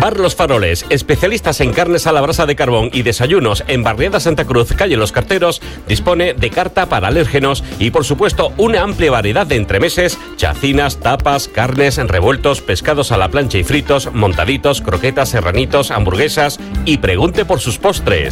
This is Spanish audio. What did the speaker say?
Bar Los Faroles, especialistas en carnes a la brasa de carbón y desayunos en Barriada Santa Cruz, calle Los Carteros, dispone de carta para alérgenos y, por supuesto, una amplia variedad de entremeses, chacinas, tapas, carnes, revueltos, pescados a la plancha y fritos, montaditos, croquetas, serranitos, hamburguesas y pregunte por sus postres.